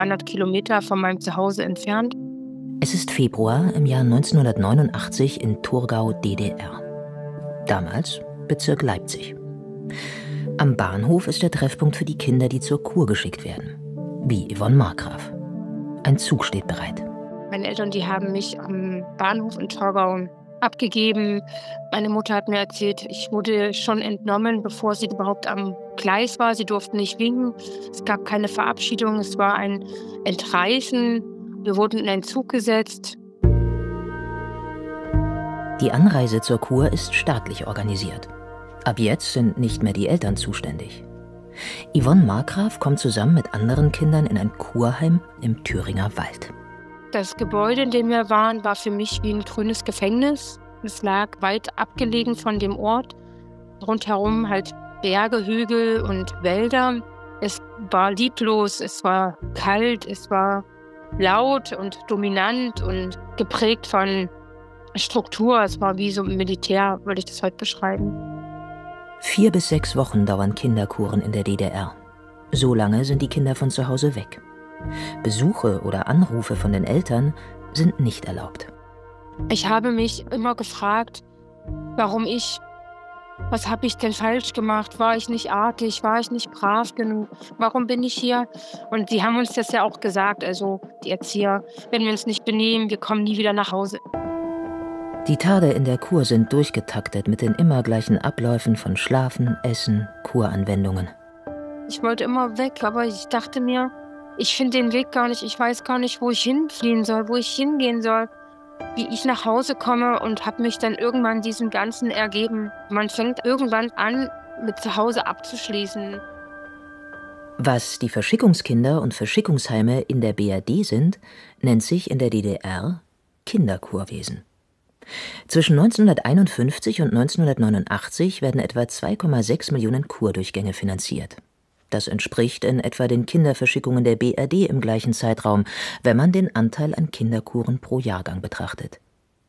100 Kilometer von meinem Zuhause entfernt. Es ist Februar im Jahr 1989 in Thurgau, DDR. Damals Bezirk Leipzig. Am Bahnhof ist der Treffpunkt für die Kinder, die zur Kur geschickt werden. Wie Yvonne Markgraf. Ein Zug steht bereit. Meine Eltern, die haben mich am Bahnhof in Thurgau abgegeben. Meine Mutter hat mir erzählt, ich wurde schon entnommen, bevor sie überhaupt am Gleis war. Sie durften nicht winken. Es gab keine Verabschiedung. Es war ein Entreißen. Wir wurden in einen Zug gesetzt. Die Anreise zur Kur ist staatlich organisiert. Ab jetzt sind nicht mehr die Eltern zuständig. Yvonne Markgraf kommt zusammen mit anderen Kindern in ein Kurheim im Thüringer Wald. Das Gebäude, in dem wir waren, war für mich wie ein grünes Gefängnis. Es lag weit abgelegen von dem Ort. Rundherum halt Berge, Hügel und Wälder. Es war lieblos, es war kalt, es war laut und dominant und geprägt von Struktur. Es war wie so ein Militär, würde ich das heute beschreiben. 4 bis 6 Wochen dauern Kinderkuren in der DDR. So lange sind die Kinder von zu Hause weg. Besuche oder Anrufe von den Eltern sind nicht erlaubt. Ich habe mich immer gefragt, warum ich? Was habe ich denn falsch gemacht? War ich nicht artig? War ich nicht brav genug? Warum bin ich hier? Und die haben uns das ja auch gesagt, also die Erzieher, wenn wir uns nicht benehmen, wir kommen nie wieder nach Hause. Die Tage in der Kur sind durchgetaktet mit den immer gleichen Abläufen von Schlafen, Essen, Kuranwendungen. Ich wollte immer weg, aber ich dachte mir, ich finde den Weg gar nicht. Ich weiß gar nicht, wo ich hinfliehen soll, wo ich hingehen soll, wie ich nach Hause komme und habe mich dann irgendwann diesem Ganzen ergeben. Man fängt irgendwann an, mit zu Hause abzuschließen. Was die Verschickungskinder und Verschickungsheime in der BRD sind, nennt sich in der DDR Kinderkurwesen. Zwischen 1951 und 1989 werden etwa 2,6 Millionen Kurdurchgänge finanziert. Das entspricht in etwa den Kinderverschickungen der BRD im gleichen Zeitraum, wenn man den Anteil an Kinderkuren pro Jahrgang betrachtet.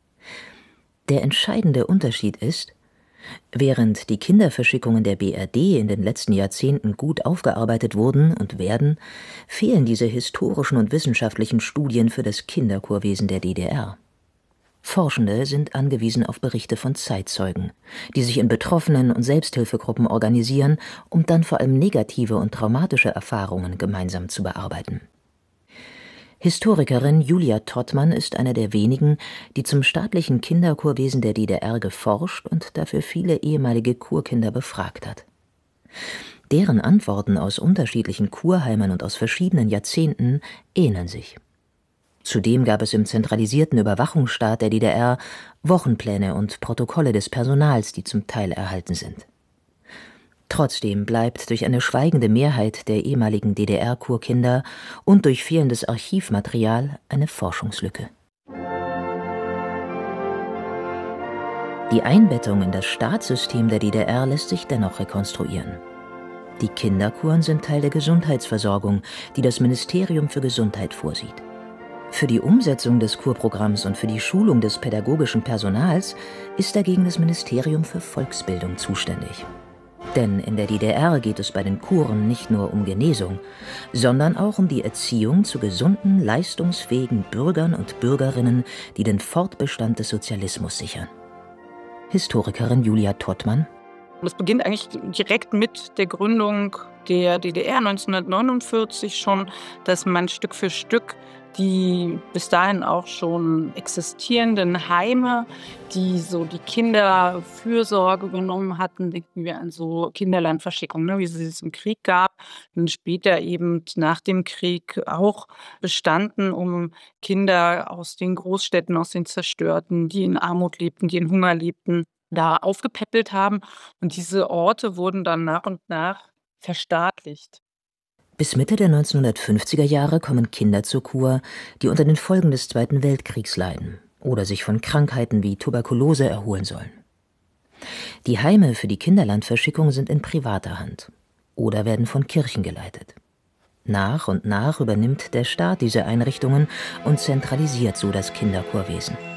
Der entscheidende Unterschied ist, während die Kinderverschickungen der BRD in den letzten Jahrzehnten gut aufgearbeitet wurden und werden, fehlen diese historischen und wissenschaftlichen Studien für das Kinderkurwesen der DDR. Forschende sind angewiesen auf Berichte von Zeitzeugen, die sich in Betroffenen- und Selbsthilfegruppen organisieren, um dann vor allem negative und traumatische Erfahrungen gemeinsam zu bearbeiten. Historikerin Julia Tottmann ist eine der wenigen, die zum staatlichen Kinderkurwesen der DDR geforscht und dafür viele ehemalige Kurkinder befragt hat. Deren Antworten aus unterschiedlichen Kurheimen und aus verschiedenen Jahrzehnten ähneln sich. Zudem gab es im zentralisierten Überwachungsstaat der DDR Wochenpläne und Protokolle des Personals, die zum Teil erhalten sind. Trotzdem bleibt durch eine schweigende Mehrheit der ehemaligen DDR-Kurkinder und durch fehlendes Archivmaterial eine Forschungslücke. Die Einbettung in das Staatssystem der DDR lässt sich dennoch rekonstruieren. Die Kinderkuren sind Teil der Gesundheitsversorgung, die das Ministerium für Gesundheit vorsieht. Für die Umsetzung des Kurprogramms und für die Schulung des pädagogischen Personals ist dagegen das Ministerium für Volksbildung zuständig. Denn in der DDR geht es bei den Kuren nicht nur um Genesung, sondern auch um die Erziehung zu gesunden, leistungsfähigen Bürgern und Bürgerinnen, die den Fortbestand des Sozialismus sichern. Historikerin Julia Tottmann. Das beginnt eigentlich direkt mit der Gründung der DDR 1949 schon, dass man Stück für Stück die bis dahin auch schon existierenden Heime, die so die Kinderfürsorge genommen hatten, denken wir an so Kinderlandverschickung, wie es im Krieg gab, und später eben nach dem Krieg auch bestanden, um Kinder aus den Großstädten, aus den Zerstörten, die in Armut lebten, die in Hunger lebten, da aufgepäppelt haben. Und diese Orte wurden dann nach und nach verstaatlicht. Bis Mitte der 1950er Jahre kommen Kinder zur Kur, die unter den Folgen des Zweiten Weltkriegs leiden oder sich von Krankheiten wie Tuberkulose erholen sollen. Die Heime für die Kinderlandverschickung sind in privater Hand oder werden von Kirchen geleitet. Nach und nach übernimmt der Staat diese Einrichtungen und zentralisiert so das Kinderkurwesen.